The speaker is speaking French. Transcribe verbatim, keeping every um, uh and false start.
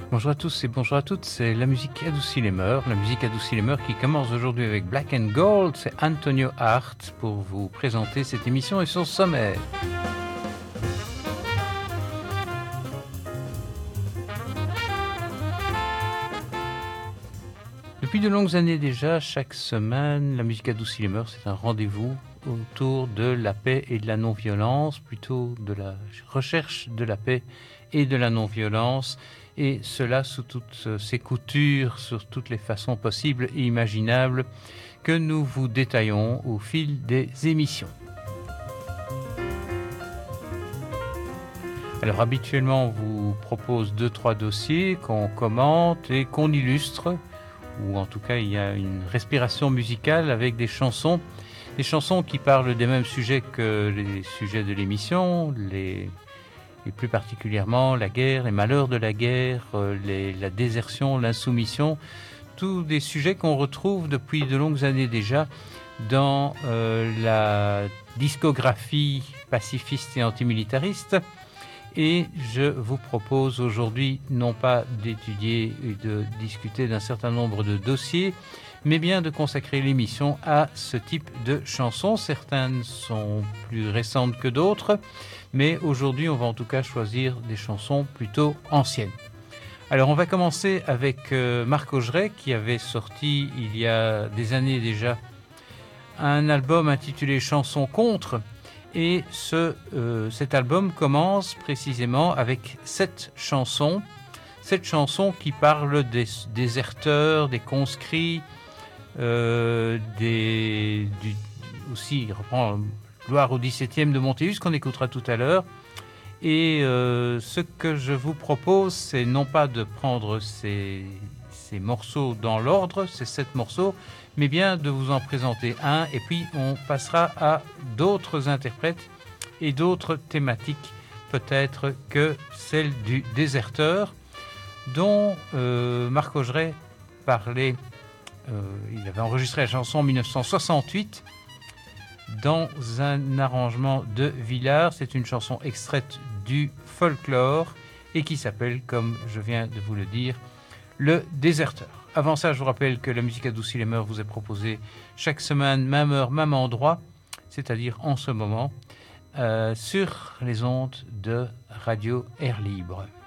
Bonjour à tous et bonjour à toutes, c'est la musique qui adoucit les mœurs, la musique adoucit les mœurs qui commence aujourd'hui avec Black and Gold, c'est Antonio Hart pour vous présenter cette émission et son sommaire. Depuis de longues années déjà, chaque semaine, la musique adoucit les mœurs, c'est un rendez-vous autour de la paix et de la non-violence, plutôt de la recherche de la paix et de la non-violence, et cela sous toutes ses coutures, sur toutes les façons possibles et imaginables que nous vous détaillons au fil des émissions. Alors habituellement, on vous propose deux, trois dossiers qu'on commente et qu'on illustre, ou en tout cas il y a une respiration musicale avec des chansons, des chansons qui parlent des mêmes sujets que les sujets de l'émission, les, et plus particulièrement la guerre, les malheurs de la guerre, les, la désertion, l'insoumission, tous des sujets qu'on retrouve depuis de longues années déjà dans euh, la discographie pacifiste et antimilitariste. Et je vous propose aujourd'hui non pas d'étudier et de discuter d'un certain nombre de dossiers, mais bien de consacrer l'émission à ce type de chansons. Certaines sont plus récentes que d'autres, mais aujourd'hui on va en tout cas choisir des chansons plutôt anciennes. Alors on va commencer avec euh, Marc Augeret qui avait sorti il y a des années déjà un album intitulé Chansons contre. Et ce, euh, cet album commence précisément avec sept chansons, sept chansons qui parlent des déserteurs, des conscrits, euh, des, du, aussi il reprend Gloire au dix-septième de Montaius qu'on écoutera tout à l'heure. Et euh, ce que je vous propose, c'est non pas de prendre ces, ces morceaux dans l'ordre, ces sept morceaux, mais bien de vous en présenter un, et puis on passera à d'autres interprètes et d'autres thématiques, peut-être que celle du déserteur, dont euh, Marc Augeret parlait, euh, il avait enregistré la chanson en dix-neuf cent soixante-huit, dans un arrangement de Villard. C'est une chanson extraite du folklore, et qui s'appelle, comme je viens de vous le dire, Le Déserteur. Avant ça, je vous rappelle que la musique adoucit les mœurs vous est proposée chaque semaine, même heure, même endroit, c'est-à-dire en ce moment, euh, sur les ondes de Radio Air Libre.